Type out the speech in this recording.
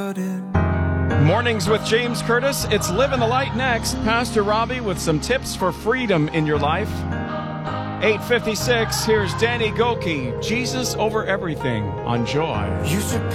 burden. Mornings with James Curtis. It's Living the Light next. Pastor Robbie with some tips for freedom in your life. 8:56, here's Danny Gokey, Jesus Over Everything on Joy. You should